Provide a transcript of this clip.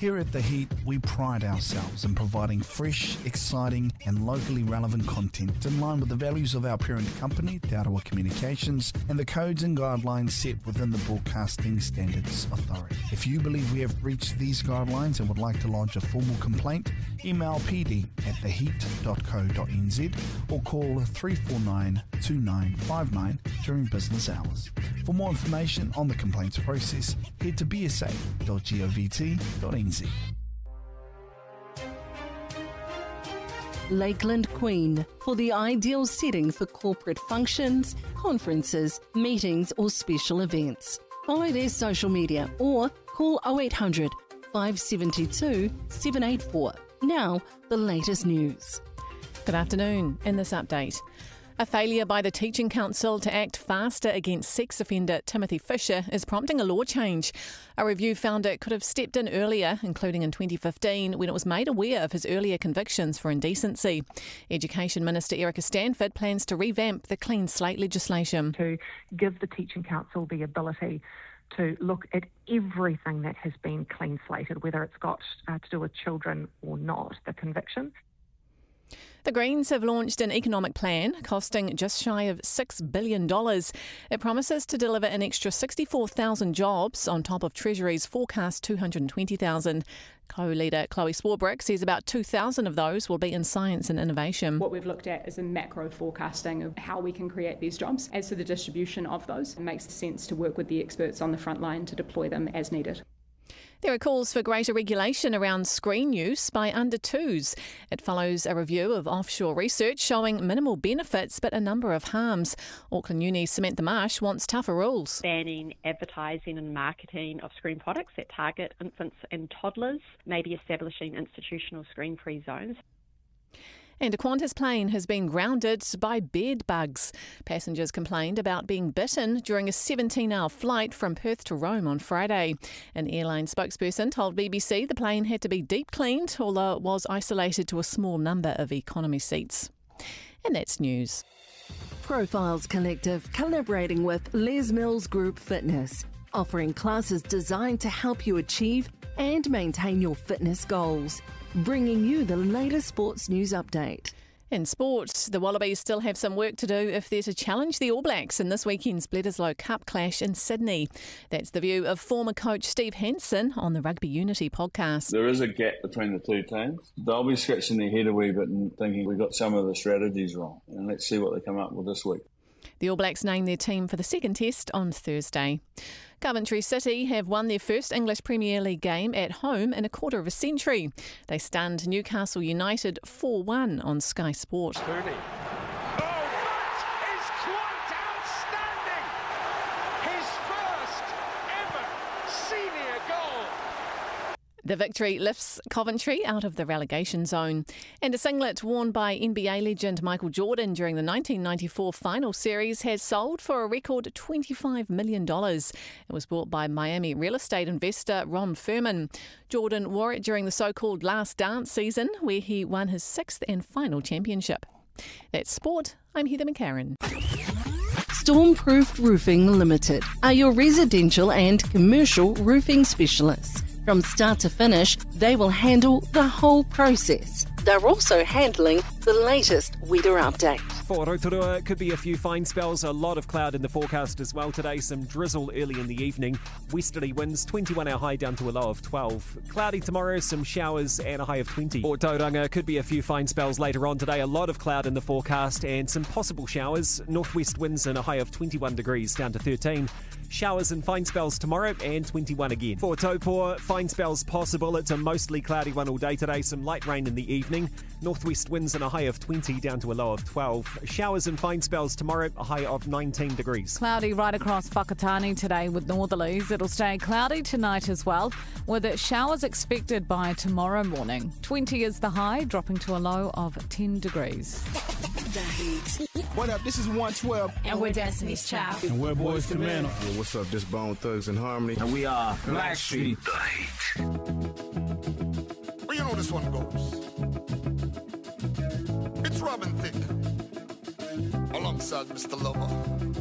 Here at The Heat, we pride ourselves in providing fresh, exciting and locally relevant content in line with the values of our parent company, Te Arawa Communications, and the codes and guidelines set within the Broadcasting Standards Authority. If you believe we have breached these guidelines and would like to lodge a formal complaint, email pd@theheat.co.nz or call 349 2959 during business hours. For more information on the complaints process, head to bsa.govt.nz. Lakeland Queen, for the ideal setting for corporate functions, conferences, meetings or special events. Follow their social media or call 0800 572 784. Now, the latest news. Good afternoon. In this update, a failure by the Teaching Council to act faster against sex offender Timothy Fisher is prompting a law change. A review found it could have stepped in earlier, including in 2015, when it was made aware of his earlier convictions for indecency. Education Minister Erica Stanford plans to revamp the Clean Slate legislation. To give the Teaching Council the ability to look at everything that has been clean slated, whether it's got to do with children or not, the conviction. The Greens have launched an economic plan costing just shy of $6 billion. It promises to deliver an extra 64,000 jobs on top of Treasury's forecast 220,000. Co-leader Chloe Swarbrick says about 2,000 of those will be in science and innovation. What we've looked at is a macro forecasting of how we can create these jobs. As to the distribution of those, it makes sense to work with the experts on the front line to deploy them as needed. There are calls for greater regulation around screen use by under-twos. It follows a review of offshore research showing minimal benefits but a number of harms. Auckland Uni's Samantha Marsh wants tougher rules. Banning advertising and marketing of screen products that target infants and toddlers, maybe establishing institutional screen-free zones. And a Qantas plane has been grounded by bed bugs. Passengers complained about being bitten during a 17-hour flight from Perth to Rome on Friday. An airline spokesperson told BBC the plane had to be deep cleaned, although it was isolated to a small number of economy seats. And that's news. Profiles Collective collaborating with Les Mills Group Fitness, offering classes designed to help you achieve and maintain your fitness goals. Bringing you the latest sports news update. In sport, the Wallabies still have some work to do if they're to challenge the All Blacks in this weekend's Bledisloe Cup clash in Sydney. That's the view of former coach Steve Hansen on the Rugby Unity podcast. There is a gap between the two teams. They'll be scratching their head a wee bit and thinking we got some of the strategies wrong. And let's see what they come up with this week. The All Blacks name their team for the second test on Thursday. Coventry City have won their first English Premier League game at home in a quarter of a century. They stunned Newcastle United 4-1 on Sky Sport. The victory lifts Coventry out of the relegation zone. And a singlet worn by NBA legend Michael Jordan during the 1994 final series has sold for a record $25 million. It was bought by Miami real estate investor Ron Furman. Jordan wore it during the so-called Last Dance season, where he won his sixth and final championship. That's sport. I'm Heather McCarran. Stormproofed Roofing Limited are your residential and commercial roofing specialists. From start to finish, they will handle the whole process. They're also handling the latest weather update. For Rotorua, it could be a few fine spells, a lot of cloud in the forecast as well today, some drizzle early in the evening. Westerly winds, 21 our high down to a low of 12. Cloudy tomorrow, some showers and a high of 20. For Tauranga, could be a few fine spells later on today, a lot of cloud in the forecast and some possible showers. Northwest winds and a high of 21 degrees down to 13. Showers and fine spells tomorrow and 21 again. For Taupō, fine spells possible. It's a mostly cloudy one all day today. Some light rain in the evening. Northwest winds and a high of 20 down to a low of 12. Showers and fine spells tomorrow, a high of 19 degrees. Cloudy right across Whakatane today with northerlies. It'll stay cloudy tonight as well, with showers expected by tomorrow morning. 20 is the high, dropping to a low of 10 degrees. What up? This is 112. And we're Destiny's Child. And we're Boys to Men. Yeah, what's up? This Bone Thugs and Harmony. And we are Blackstreet. The Heat. Well, you know this one goes. It's Robin Thicke alongside Mr. Lover.